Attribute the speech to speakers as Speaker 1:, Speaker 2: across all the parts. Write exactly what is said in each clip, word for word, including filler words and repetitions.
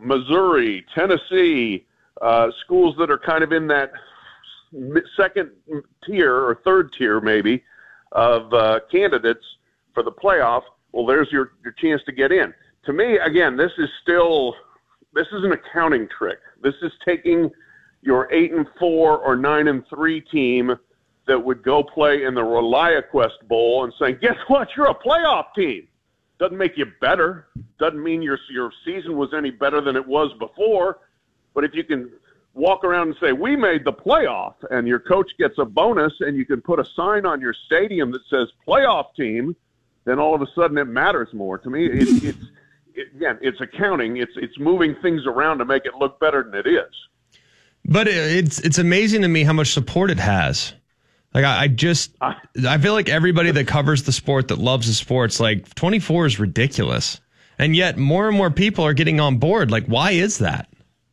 Speaker 1: Missouri, Tennessee, uh, schools that are kind of in that second tier or third tier maybe of uh, candidates for the playoff, well, there's your, your chance to get in. To me, again, this is still – this is an accounting trick. This is taking your eight and four or nine and three team that would go play in the ReliaQuest Bowl and saying, guess what? You're a playoff team. Doesn't make you better. Doesn't mean your your season was any better than it was before. But if you can walk around and say, we made the playoff, and your coach gets a bonus, and you can put a sign on your stadium that says playoff team, then all of a sudden it matters more. To me, it, it's it, again, it's accounting. It's it's moving things around to make it look better than it is.
Speaker 2: But it's it's amazing to me how much support it has. Like, I, I just, I feel like everybody that covers the sport, that loves the sports, like, twenty-four is ridiculous. And yet more and more people are getting on board. Like, why is that?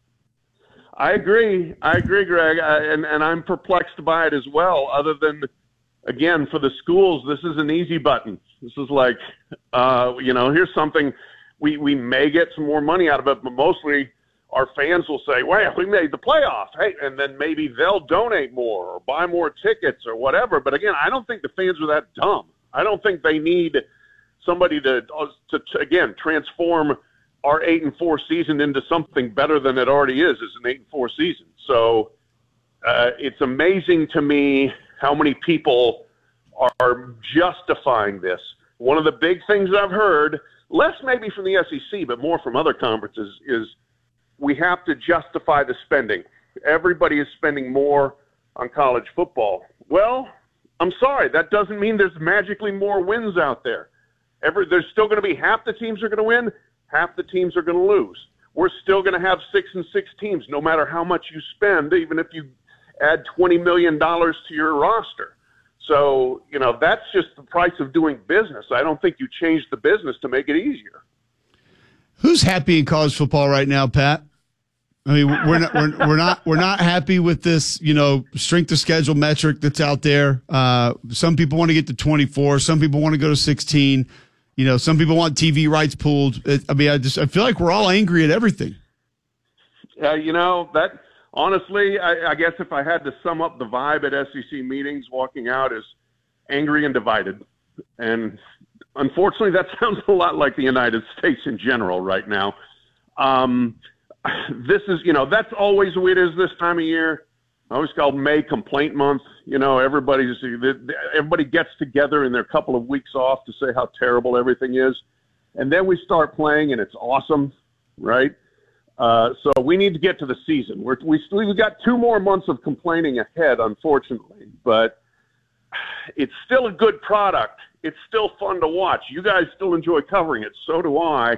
Speaker 1: I agree. I agree, Greg. I, and, and I'm perplexed by it as well, other than, again, for the schools, this is an easy button. This is like, uh, you know, here's something we, we may get some more money out of it, but mostly our fans will say, wow, we made the playoffs. Hey, and then maybe they'll donate more or buy more tickets or whatever. But again, I don't think the fans are that dumb. I don't think they need somebody to, to, to again, transform our eight and four season into something better than it already is, as an eight and four season. So uh, it's amazing to me how many people are justifying this. One of the big things I've heard, less maybe from the S E C, but more from other conferences, is we have to justify the spending. Everybody is spending more on college football. Well, I'm sorry, that doesn't mean there's magically more wins out there. Every, there's still going to be half the teams are going to win, half the teams are going to lose. We're still going to have six and six teams, no matter how much you spend, even if you add twenty million dollars to your roster. So, you know, that's just the price of doing business. I don't think you change the business to make it easier.
Speaker 3: Who's happy in college football right now, Pat? I mean, we're not we're, we're not we're not happy with this, you know, strength of schedule metric that's out there. Uh, some people want to get to twenty-four. Some people want to go to sixteen. You know, some people want T V rights pooled. It, I mean, I just I feel like we're all angry at everything.
Speaker 1: Yeah, you know that. Honestly, I, I guess if I had to sum up the vibe at S E C meetings, walking out is angry and divided. And unfortunately, that sounds a lot like the United States in general right now. Um, this is, you know, that's always the way it is this time of year. I always call May complaint month. You know, everybody's everybody gets together in their couple of weeks off to say how terrible everything is. And then we start playing, and it's awesome, right? Uh, so we need to get to the season. We're, we we've got two more months of complaining ahead, unfortunately, but it's still a good product. It's still fun to watch. You guys still enjoy covering it. So do I.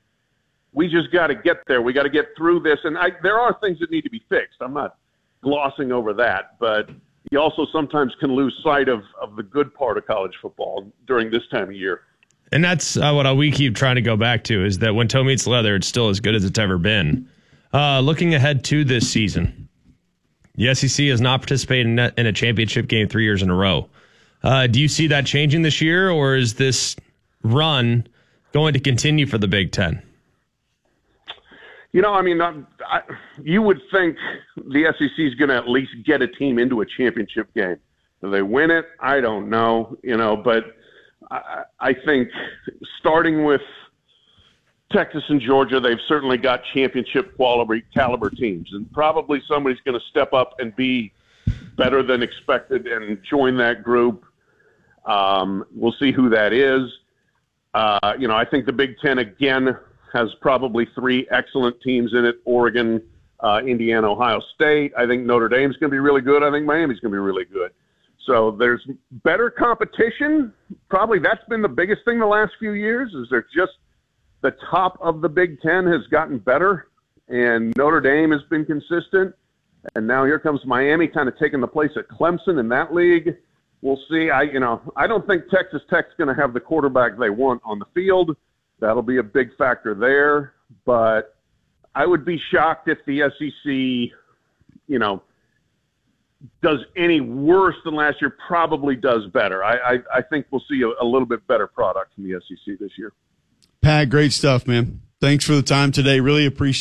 Speaker 1: We just got to get there. We got to get through this. And I, there are things that need to be fixed. I'm not glossing over that, but you also sometimes can lose sight of, of the good part of college football during this time of year.
Speaker 2: And that's uh, what we keep trying to go back to, is that when toe meets leather, it's still as good as it's ever been. Uh, looking ahead to this season, the S E C has not participated in a, in a championship game three years in a row. Uh, do you see that changing this year, or is this run going to continue for the Big Ten?
Speaker 1: You know, I mean, I, I, you would think the S E C is going to at least get a team into a championship game. Do they win it? I don't know, you know, but I, I think starting with Texas and Georgia, they've certainly got championship caliber, caliber teams, and probably somebody's going to step up and be better than expected and join that group. Um, we'll see who that is. Uh, you know, I think the Big Ten, again, has probably three excellent teams in it: Oregon, uh, Indiana, Ohio State. I think Notre Dame's going to be really good. I think Miami's going to be really good. So there's better competition. Probably that's been the biggest thing the last few years, is there's just the top of the Big Ten has gotten better, and Notre Dame has been consistent. And now here comes Miami kind of taking the place of Clemson in that league. We'll see. I, you know, I don't think Texas Tech's going to have the quarterback they want on the field. That'll be a big factor there. But I would be shocked if the S E C, you know, does any worse than last year. Probably does better. I, I, I think we'll see a, a little bit better product from the S E C this year.
Speaker 3: Pat, great stuff, man. Thanks for the time today. Really appreciate it.